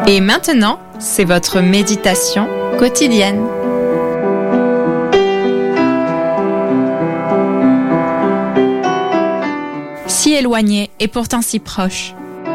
Et maintenant, c'est votre méditation quotidienne. Si éloigné et pourtant si proche.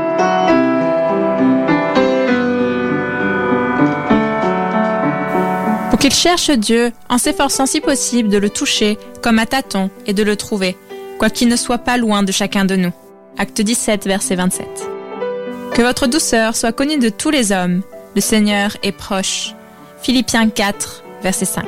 Pour qu'il cherche Dieu en s'efforçant si possible de le toucher comme à tâtons et de le trouver, quoiqu'il ne soit pas loin de chacun de nous. Acte 17, verset 27. Que votre douceur soit connue de tous les hommes, le Seigneur est proche. Philippiens 4, verset 5.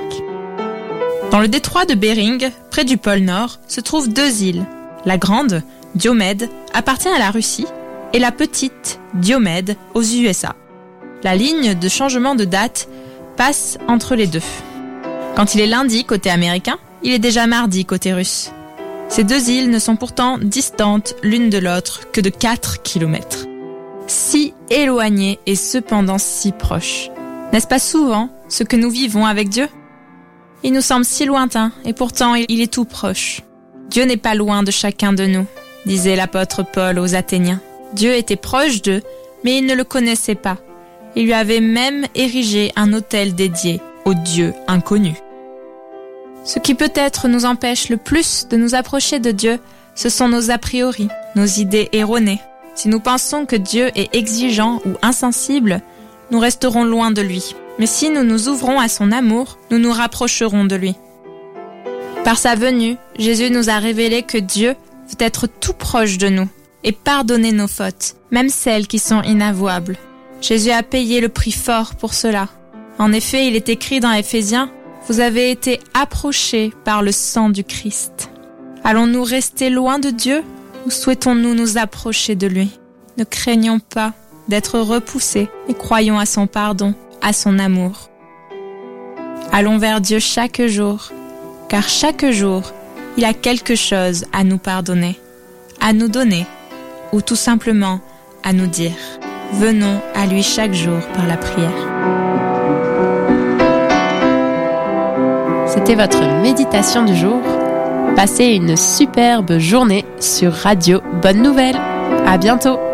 Dans le détroit de Bering, près du pôle Nord, se trouvent deux îles. La grande, Diomède, appartient à la Russie et la petite, Diomède, aux USA. La ligne de changement de date passe entre les deux. Quand il est lundi côté américain, il est déjà mardi côté russe. Ces deux îles ne sont pourtant distantes l'une de l'autre que de 4 kilomètres. Si éloignées et cependant si proches. N'est-ce pas souvent ce que nous vivons avec Dieu ? Il nous semble si lointain et pourtant il est tout proche. Dieu n'est pas loin de chacun de nous, disait l'apôtre Paul aux Athéniens. Dieu était proche d'eux, mais ils ne le connaissaient pas. Il lui avait même érigé un autel dédié au Dieu inconnu. Ce qui peut-être nous empêche le plus de nous approcher de Dieu, ce sont nos a priori, nos idées erronées. Si nous pensons que Dieu est exigeant ou insensible, nous resterons loin de lui. Mais si nous nous ouvrons à son amour, nous nous rapprocherons de lui. Par sa venue, Jésus nous a révélé que Dieu veut être tout proche de nous et pardonner nos fautes, même celles qui sont inavouables. Jésus a payé le prix fort pour cela. En effet, il est écrit dans Éphésiens, « Vous avez été approchés par le sang du Christ ». Allons-nous rester loin de Dieu ou souhaitons-nous nous approcher de lui ? Ne craignons pas d'être repoussés et croyons à son pardon, à son amour. Allons vers Dieu chaque jour, car chaque jour, il a quelque chose à nous pardonner, à nous donner, ou tout simplement à nous dire. Venons à lui chaque jour par la prière. C'était votre méditation du jour. Passez une superbe journée sur Radio Bonne Nouvelle. À bientôt.